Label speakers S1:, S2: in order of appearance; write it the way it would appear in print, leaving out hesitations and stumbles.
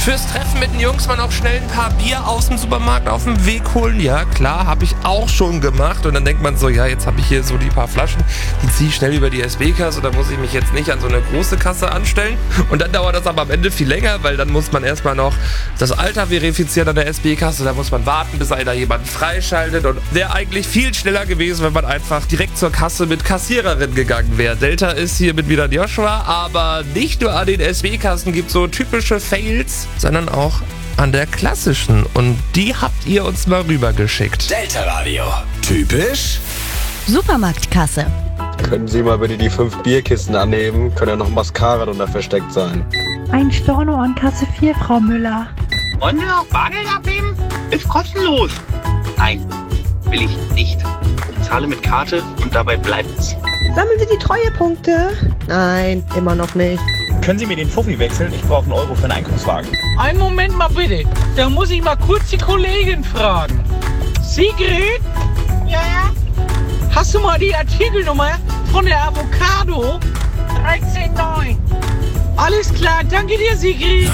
S1: Fürs Treffen mit den Jungs mal noch schnell ein paar Bier aus dem Supermarkt auf den Weg holen. Ja, klar, habe ich auch schon gemacht. Und dann denkt man so, ja, jetzt habe ich hier so die paar Flaschen, die ziehe ich schnell über die SB-Kasse. Da muss ich mich jetzt nicht an so eine große Kasse anstellen. Und dann dauert das aber am Ende viel länger, weil dann muss man erstmal noch das Alter verifizieren an der SB-Kasse. Da muss man warten, bis einer jemanden freischaltet. Und wäre eigentlich viel schneller gewesen, wenn man einfach direkt zur Kasse mit Kassiererin gegangen wäre. Delta ist hier mit wieder Joshua, aber nicht nur an den SB-Kassen gibt es so typische Fails, sondern auch an der klassischen. Und die habt ihr uns mal rübergeschickt.
S2: Delta Radio. Typisch
S3: Supermarktkasse.
S4: Können Sie mal bitte die 5 Bierkisten anheben? Können ja noch Mascara drunter versteckt sein.
S5: Ein Storno an Kasse 4, Frau Müller.
S6: Wollen wir noch Bargeld abheben? Ist kostenlos. Nein, will ich nicht. Ich zahle mit Karte und dabei bleibt's.
S7: Sammeln Sie die Treuepunkte? Nein, immer noch nicht.
S8: Können Sie mir den Fuffi wechseln? Ich brauche 1 Euro für einen Einkaufswagen.
S9: Einen Moment mal bitte. Da muss ich mal kurz die Kollegin fragen. Sigrid? Ja? Hast du mal die Artikelnummer von der Avocado? 13,9. Alles klar, danke dir, Sigrid.